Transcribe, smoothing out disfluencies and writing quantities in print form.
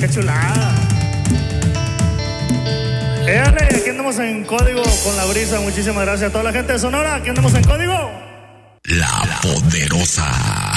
Qué chulada. Dale, aquí andamos en código con la brisa. Muchísimas gracias a toda la gente de Sonora. Aquí andamos en código. La Poderosa.